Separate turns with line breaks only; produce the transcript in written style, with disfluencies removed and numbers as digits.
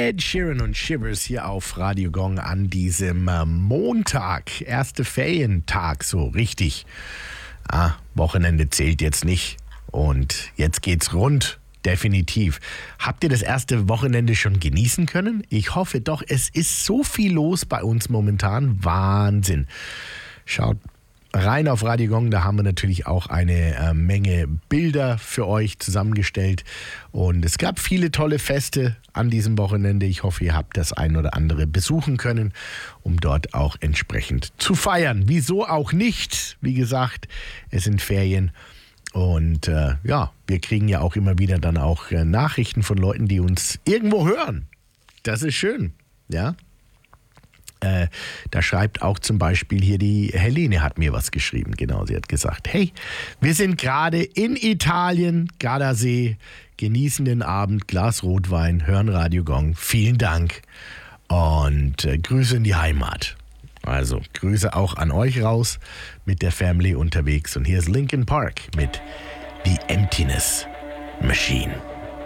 Ed Sheeran und Shivers hier auf Radio Gong an diesem Montag. Erste Ferientag, so richtig. Wochenende zählt jetzt nicht. Und jetzt geht's rund. Definitiv. Habt ihr das erste Wochenende schon genießen können? Ich hoffe doch, es ist so viel los bei uns momentan. Wahnsinn. Schaut rein auf Radio Gong, da haben wir natürlich auch eine Menge Bilder für euch zusammengestellt. Und es gab viele tolle Feste an diesem Wochenende. Ich hoffe, ihr habt das ein oder andere besuchen können, um dort auch entsprechend zu feiern. Wieso auch nicht? Wie gesagt, es sind Ferien. Und wir kriegen ja auch immer wieder dann auch Nachrichten von Leuten, die uns irgendwo hören. Das ist schön, ja. Da schreibt auch zum Beispiel hier die Helene hat mir was geschrieben. Genau, sie hat gesagt, hey, wir sind gerade in Italien, Gardasee, genießen den Abend, Glas Rotwein, hören Radio Gong. Vielen Dank und Grüße in die Heimat. Also, Grüße auch an euch raus mit der Family unterwegs. Und hier ist Linkin Park mit The Emptiness Machine.